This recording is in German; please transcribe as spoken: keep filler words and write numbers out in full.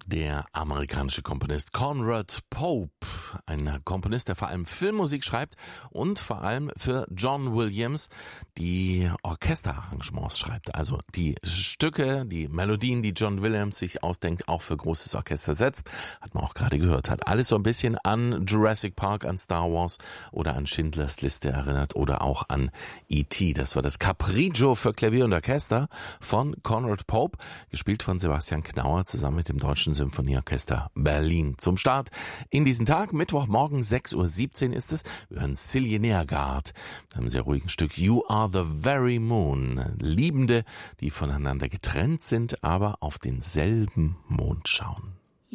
Der amerikanische Komponist Conrad Pope, ein Komponist, der vor allem Filmmusik schreibt und vor allem für John Williams die Orchesterarrangements schreibt. Also die Stücke, die Melodien, die John Williams sich ausdenkt, auch für großes Orchester setzt. Hat man auch gerade gehört. Hat alles so ein bisschen an Jurassic Park, an Star Wars oder an Schindlers Liste erinnert oder auch an E T. Das war das Capriccio für Klavier und Orchester von Conrad Pope, gespielt von Sebastian Knauer zusammen mit dem Deutschen Symphonieorchester Berlin. Zum Start in diesen Tag, Mittwochmorgen sechs Uhr siebzehn ist es. Wir hören Silje Nergard, einem sehr ruhigen Stück You Are the Very Moon. Liebende, die voneinander getrennt sind, aber auf denselben Mond schauen.